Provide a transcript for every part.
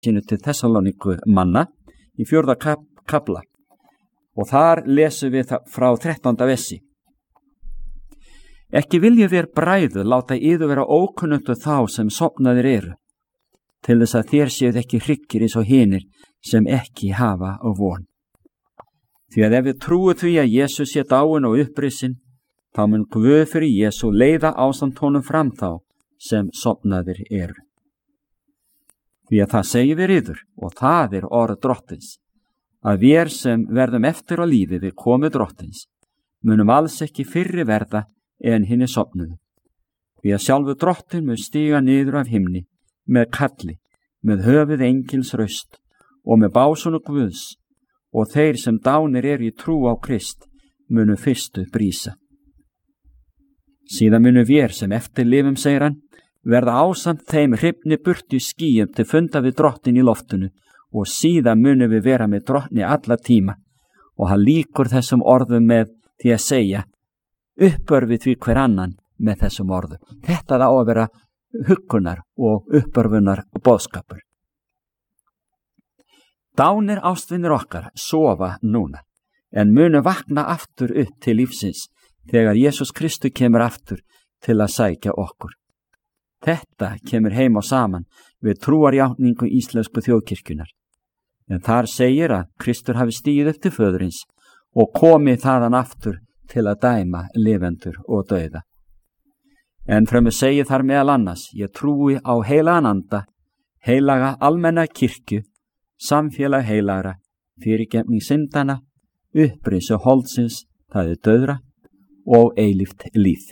sínu til Þessalóníku manna í 4. kafla og þar lesum við frá 13. versi. Ekki vilja þér bræður láta yður vera ókunnugtu þá sem sofnaðir eru, til þess að þér séuð ekki hryggir eins og hinir sem ekki hafa á von. Því að ef við trúum því að Jesús sé dáinn og upprisinn, þá mun Guð fyrir Jesú leiða ásamt honum fram þá sem sofnaðir eru. Því að það segir við yður, og það orð Drottins, að við sem verðum eftir á lífi við komu Drottins, munum alls ekki fyrri verða en hinni sofnuðu. Því að sjálfur Drottin mun stíga niður af himni með kalli, með höfuð engils raust og með básunu Guðs, og þeir sem dánir eru í trú á Krist munu fyrstu brísa. Síðan munu við sem eftir lifum, segir hann, verða ásamt þeim hrifni burtu í skýjum til funda við Drottin í loftinu, og síðan munu við vera með Drottni alla tíma. Og hann lýkur þessum orðum með því að segja, uppörfið því hver annan með þessum orðum. Þetta á að vera huggunar og uppörfunar boðskapur. Dánir ástvinir okkar sofa núna, en munu vakna aftur upp til lífsins þegar Jesús Kristur kemur aftur til að sækja okkur. Þetta kemur heim og saman við trúarjátningu íslensku þjóðkirkjunar. En þar segir að Kristur hafi stigið upp til föðurins og komið þaðan aftur til að dæma lifendur og dauða. En fremur segir þar meðal annars, ég trúi á heilagan anda, heilaga almenna kirkju, samfélag heilagra, fyrirgefning syndana, upprisu holdsins, það dauðra, og eilíft líf.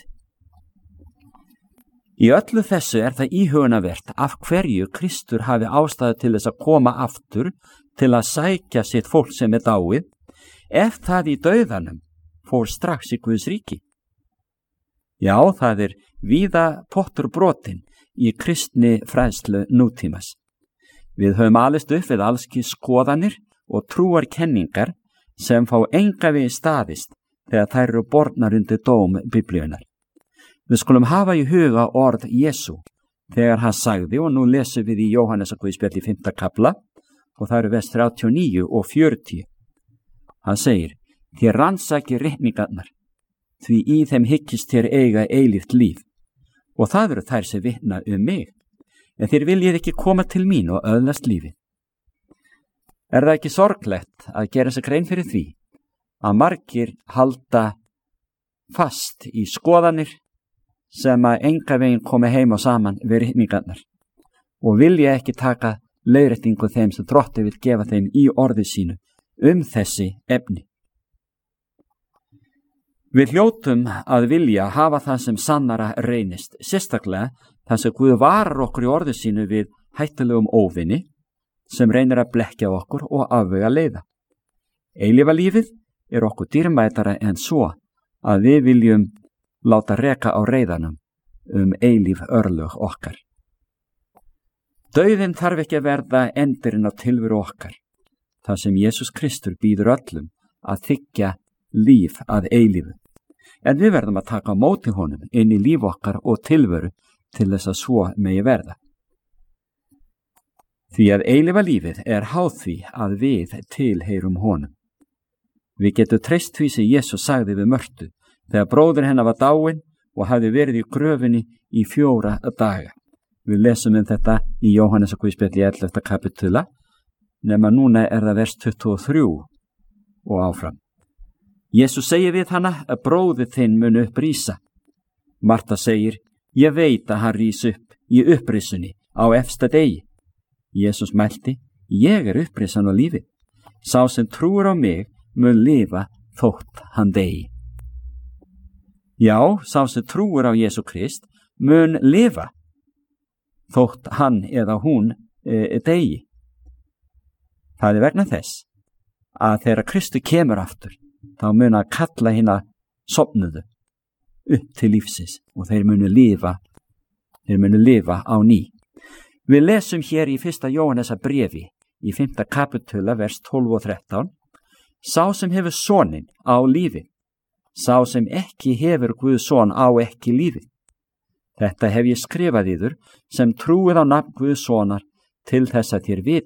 Í öllu þessu það íhugunarvert af hverju Kristur hafi ástæðu til þess að koma aftur til að sækja sitt fólk sem dáið, ef það í dauðanum fór strax í Guðs ríki. Já, það víða pottur brotin í kristni fræðslu nútímas. Við höfum alist upp við allski skoðanir og trúarkenningar sem fá enga við staðist þegar þær eru bornar undir dóm Biblíunar. Við skulum hafa í huga orð Jesú þegar hann sagði, og nú lesum við í Jóhannesarguðspjalli 5. kafla og það vers 39 og 40. Hann segir, þér rannsaki reikningarnar, því í þeim hyggist þér eiga eilíft líf, og það eru þær sem vitna mig, en þér viljið ekki koma til mín og öðlast lífi. Það ekki sorglegt að gera sig grein fyrir því að margir halda fast í skoðanir sem að enga veginn komi heim og saman við reikningarnar og vilja ekki taka leiðréttingu þeim sem Drottinn vill gefa þeim í orði sínu þessi efni. Við hljótum að vilja hafa það sem sannara reynist, sérstaklega þar sem Guð varar okkur í orði sínu við hættulegum óvini sem reynir að blekkja okkur og afvega leiða. Eilífa lífið okkur dýrmætara en svo að við viljum láta reka á reiðanum eilíf örlög okkar. Dauðinn þarf ekki að verða endurinn á tilveru okkar, þar sem Jesús Kristur býður öllum að þiggja líf að eilífu. En við verðum að taka á móti honum inn í líf okkar og tilveru til þess að svo megi verða. Því að eilífa lífið háð því að við tilheyrum honum. Við getum treyst því sem Jesús sagði við Mörtu þegar bróðir hennar var dáinn og hafði verið í gröfinni í 4 daga. Við lesum þetta í Jóhannesarguðspjalli 11. kapitula, nema núna það vers 23 og áfram. Jesús segir við hana að bróðir þinn muni upprísa. Marta segir, ég veit að hann rís upp í upprisunni á efsta degi. Jesús mælti, ég upprisan á lífi. Sá sem trúir á mig mun lifa þótt hann degi. Já, sá sem trúir á Jesú Krist mun lifa þótt hann eða hún degi. Það vegna þess að þegar Kristur kemur aftur, þá mun að kalla hina sofnuðu upp til lífsins og þeir munu lifa á ný. Við lesum hér í 1. Jóhannesar bréfi í 5. kapitula vers 12 og 13. Sá sem hefur soninn á lífi, sá sem ekki hefur Guðs son á ekki lífi. Þetta hef ég skrifað yður sem trúið á nafn Guðs sonar til þess að þér vitið